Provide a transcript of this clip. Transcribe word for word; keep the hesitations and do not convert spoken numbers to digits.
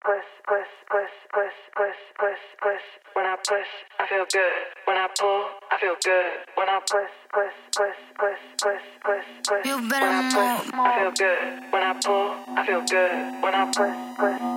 push, push, push, push, push, push, push. When I push, I feel good. When I pull, I feel good. When I push, push, push, push, push, push, push. You When better I push, move, I feel good. When I pull, I feel good. When I push, push.